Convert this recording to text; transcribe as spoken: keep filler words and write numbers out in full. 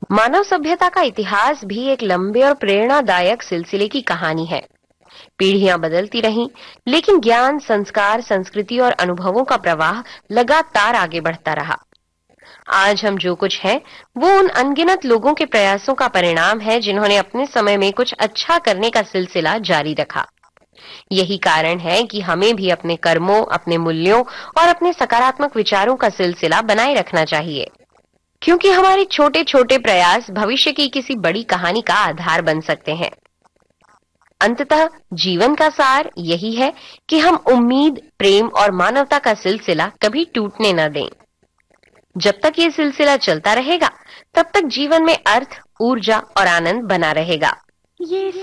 मानव सभ्यता का इतिहास भी एक लंबे और प्रेरणादायक सिलसिले की कहानी है। पीढ़ियां बदलती रहीं, लेकिन ज्ञान, संस्कार, संस्कृति और अनुभवों का प्रवाह लगातार आगे बढ़ता रहा। आज हम जो कुछ हैं, वो उन अनगिनत लोगों के प्रयासों का परिणाम है जिन्होंने अपने समय में कुछ अच्छा करने का सिलसिला जारी रखा। यही कारण है कि हमें भी अपने कर्मों, अपने मूल्यों और अपने सकारात्मक विचारों का सिलसिला बनाए रखना चाहिए, क्योंकि हमारे छोटे छोटे प्रयास भविष्य की किसी बड़ी कहानी का आधार बन सकते हैं। अंततः जीवन का सार यही है कि हम उम्मीद, प्रेम और मानवता का सिलसिला कभी टूटने न दें। जब तक ये सिलसिला चलता रहेगा, तब तक जीवन में अर्थ, ऊर्जा और आनंद बना रहेगा। ये